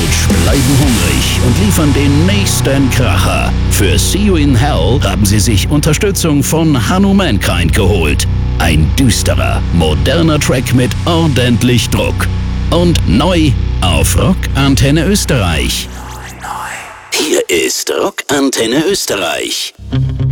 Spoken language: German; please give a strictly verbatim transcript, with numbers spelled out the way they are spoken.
Couch bleiben hungrig und liefern den nächsten Kracher. Für See You in Hell haben sie sich Unterstützung von Hanno Mankind geholt. Ein düsterer, moderner Track mit ordentlich Druck. Und neu auf Rock Antenne Österreich. Hier ist Rock Antenne Österreich.